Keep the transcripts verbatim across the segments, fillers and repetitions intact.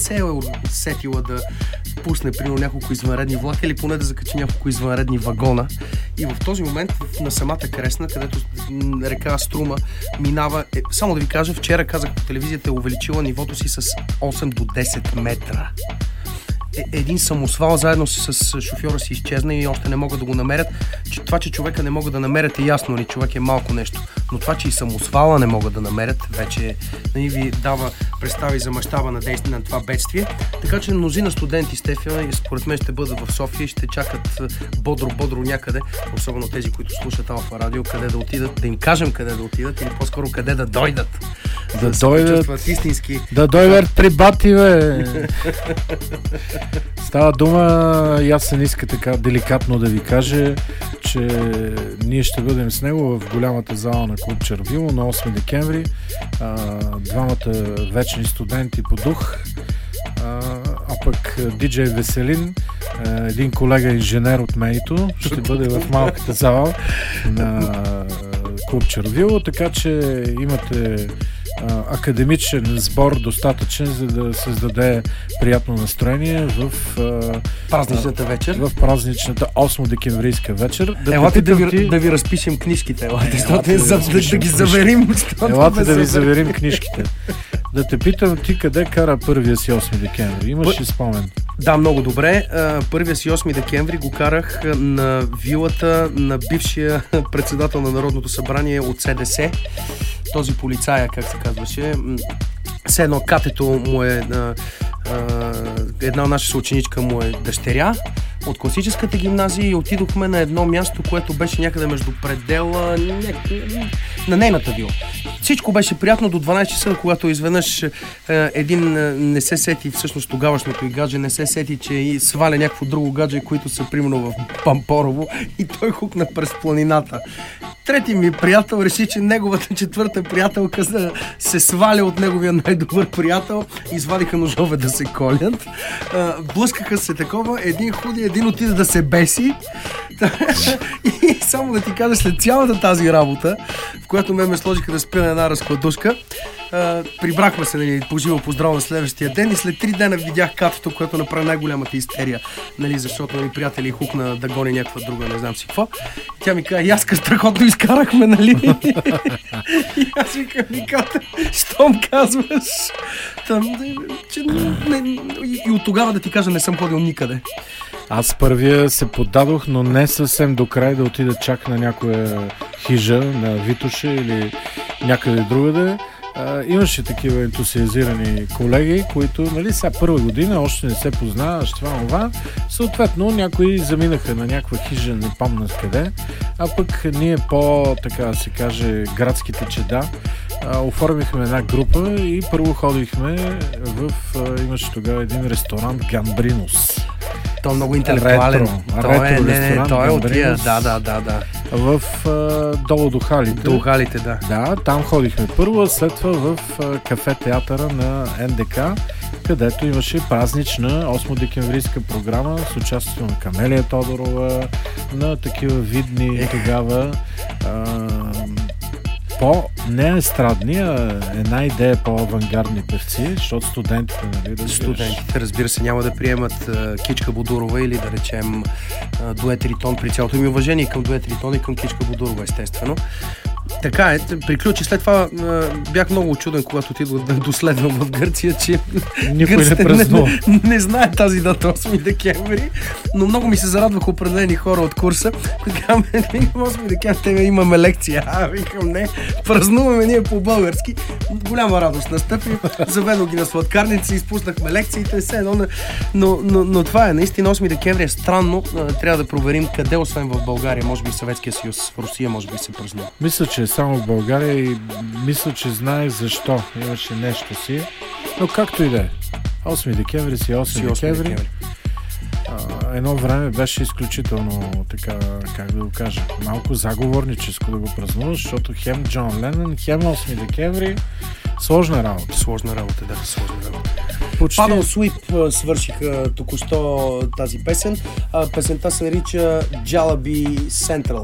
се е сетила да пусне примерно няколко извънредни влака или поне да закачи няколко извънредни вагона. И в този момент на самата Кресна, където река Струма минава, е, само да ви кажа, вчера казах по телевизията, е увеличила нивото си с осем до десет метра. Един самосвал заедно с шофьора си изчезна и още не могат да го намерят. Че това, че човека не могат да намерят, е ясно, ли? Човек е малко нещо. Но това, че и самосвала не могат да намерят, вече нали, ви дава представи за мащаба на действие на това бедствие. Така че мнозина студенти, Стефия, според мен ще бъдат в София и ще чакат бодро-бодро някъде, особено тези, които слушат Алфа Радио, къде да отидат, да им кажем къде да отидат или по-скоро къде да дойдат. Да, да дойдат, истински. Да дойдат при бати, бе! Става дума, и аз се не иска така деликатно да ви кажа, че ние ще бъдем с него в голямата зала на клуб Червило на осми декември. А, двамата вечни студенти по дух, а, а пък диджей Веселин, един колега инженер от Мейто, ще бъде в малката зала на клуб Червило, така че имате академичен сбор достатъчен, за да създаде приятно настроение в празничната вечер. В празничната осмодекемврийска вечер. Да елате да ви, ти... да ви разпишем книжките, елате, елате да, да, да, да ги заверим. Елате да ви заверим книжките. Да те питам, ти къде кара първия си осми декември? Имаш ли спомен? Да, много добре. Първия си осми декември го карах на вилата на бившия председател на Народното събрание от СДС. Този полицая, как се казваше, все едно катето му е а, а, една наша съученичка му е дъщеря от класическата гимназия и отидохме на едно място, което беше някъде между предела на нейната вила. Всичко беше приятно до дванайсет часа, когато изведнъж е, един не се сети, всъщност тогавашното и гадже не се сети, че и сваля някакво друго гадже, които са примерно в Пампорово и той хукна през планината. Трети ми приятел реши, че неговата четвърта приятелка се сваля от неговия най-добър приятел, извадиха ножове да се колят. Блъскаха се такова, един худи, един отиде да се беси. И само да ти кажа, след цялата тази работа, в която ме ме сложиха да спя на една разкладушка, прибрахме се, нали, поживо поздраво на следващия ден и след три дена видях катето, което направи най-голямата истерия, нали, защото нали, приятели хукна да гони някаква друга, не знам си какво. Тя ми каза, яска страхотно изкарахме, нали? И аз викам, викате, щом казваш? Там, че, не, и, и от тогава да ти кажа, не съм ходил никъде. Аз първия се поддадох, но не съвсем до край да отида чак на някоя хижа, на Витоша или някъде другаде. Uh, имаше такива ентусиазирани колеги, които, нали, сега първа година още не се познаваш това, това. Съответно, някои заминаха на някаква хижа, не помня къде, а пък ние по, така да се каже, градските чеда, uh, оформихме една група и първо ходихме в, uh, имаше тогава един ресторант Гамбринус. Той е много интелектуален. Ретро, той ретро е, не, не, той е от тия, да, да, да, да. В а, долу до халите. До халите, да. Да, там ходихме първо, след това в а, кафе-театъра на Н Д К, където имаше празнична осмодекемврийска програма с участието на Камелия Тодорова, на такива видни Ех. тогава а, по-неестрадни, а една идея по-авангардни певци, защото студентите, нали, да Студентите, разбира се, няма да приемат uh, Кичка Бодурова или да речем uh, дует Ритон, при цялото ми уважение към дует Ритон и към Кичка Бодурова, естествено. Така е, приключи. След това uh, бях много очуден, когато отидох да доследвам в Гърция, че никой не празнува. Не, не знае тази дата осми декември, но много ми се зарадваха определени хора от курса. Казвам, осми декември, тебе имаме лекция. А, викам, не, празнуваме ние по-български. Голяма радост настъпи. Заведох ги на сладкарници, изпуснахме лекциите, все едно. Но, но, но, но това е, наистина осми декември е странно. Трябва да проверим къде, освен в България, може би Съветския съюз, в Русия може би се празнува. Мисля, че е само в България и мисля, че знаех защо. Имаше нещо си. Но както и да е. осми декември си осми декември. А, едно време беше изключително така, как да го кажа, малко заговорническо да го празнуваш, защото хем Джон Ленън, хем осми декември. Сложна работа. Сложна работа, да, сложна работа. Почти... Падал Суип свършиха току-що тази песен. А, песента се нарича Джалаби Central.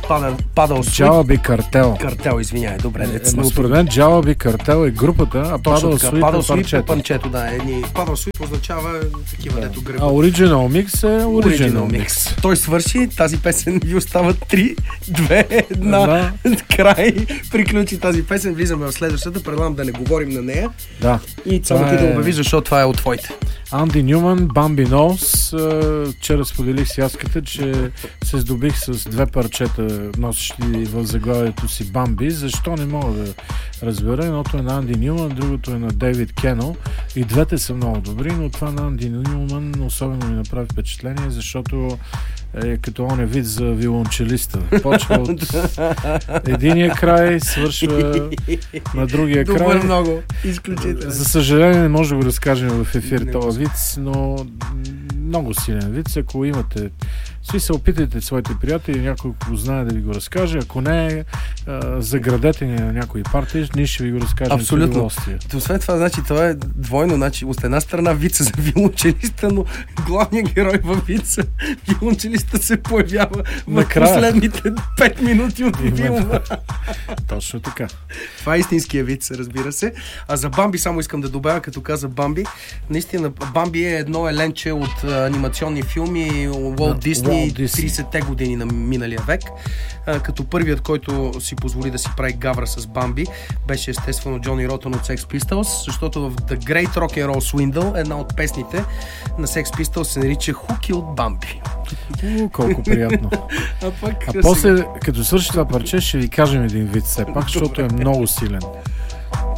падал, падал Sweet. Джалаби Картел. Картел, извиняй, добре. Е, е, според мен Джалаби Картел е групата, а Падал Суит Падал е Суит парчето. панчето, да. Едни, Падал Суит означава такива, Да. дето А греба. Original Mix е Original, Original Mix. Той свърши, тази песен ви остава три, две, една, Да. край. Приключи тази песен, влизаме в следващата, предлагам да не говорим на нея. Да. И само Това ти да е- обяви, защото това е от твоите. Анди Нюман, Бамби Нос. Вчера споделих с Яската, че се здобих с две парчета, носещи в заглавието си Бамби. Защо не мога да разбера? Едното е на Анди Нюман, другото е на Дейвид Кено. И двете са много добри, но това на Анди Нюман особено ми направи впечатление, защото е като он е вид за виолончелиста. Почва от единия край, свършва на другия край. Добър много, изключително. За съжаление не може да го разкажем в ефир Не този може. виц, но много силен виц. Ако имате, си се опитайте своите приятели, някой го знае да ви го разкаже. Ако не, а, заградете ни на някои партии, ние ще ви го разкажем с Абсолютно. удоволствие. Освен това, значи, това е двойно. Значи, от една страна вица за виолончелиста, но главният герой във вица, виолончелиста се появява в Накрая. последните пет минути от Именно. филма. Точно така. Това е истинския виц, разбира се. А за Бамби само искам да добавя, като каза Бамби. Наистина, Бамби е едно еленче от а, анимационни филми Уолт Дисни, Уолт Дисни. тридесетте години на миналия век. А, като първият, който си позволи да си прави гавра с Бамби, беше естествено Джони Ротън от Sex Pistols, защото в The Great Rock and Roll Swindle една от песните на Sex Pistols се нарича Who Killed Bambi. У, колко приятно. А пък А после, като свърши това парче, ще ви кажем един вид все пак, защото е много силен.